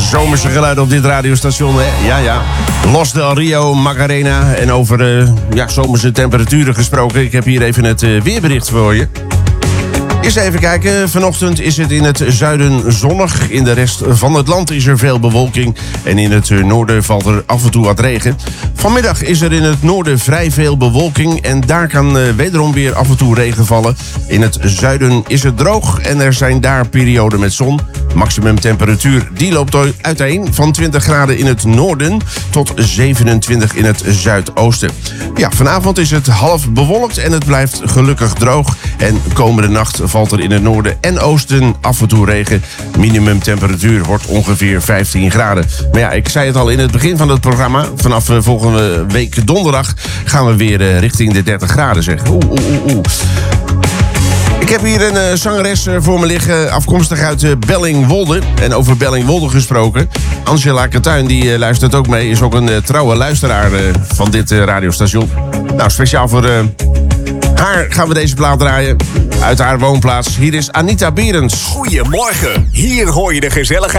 Zomerse geluiden op dit radiostation, hè? Ja. Los del Rio, Macarena. En over zomerse temperaturen gesproken. Ik heb hier even het weerbericht voor je. Eens even kijken. Vanochtend is het in het zuiden zonnig. In de rest van het land is er veel bewolking. En in het noorden valt er af en toe wat regen. Vanmiddag is er in het noorden vrij veel bewolking. En daar kan wederom weer af en toe regen vallen. In het zuiden is het droog. En er zijn daar perioden met zon. Maximum temperatuur die loopt uiteen van 20 graden in het noorden tot 27 in het zuidoosten. Ja, vanavond is het half bewolkt en het blijft gelukkig droog. En komende nacht valt er in het noorden en oosten af en toe regen. Minimumtemperatuur wordt ongeveer 15 graden. Maar ja, ik zei het al in het begin van het programma. Vanaf volgende week donderdag gaan we weer richting de 30 graden, zeg. Ik heb hier een zangeres voor me liggen, afkomstig uit Bellingwolde. En over Bellingwolde gesproken. Angela Katuin, die luistert ook mee. Is ook een trouwe luisteraar van dit radiostation. Nou, speciaal voor haar gaan we deze plaat draaien. Uit haar woonplaats. Hier is Anita Berends. Goedemorgen. Hier hoor je de gezelligheid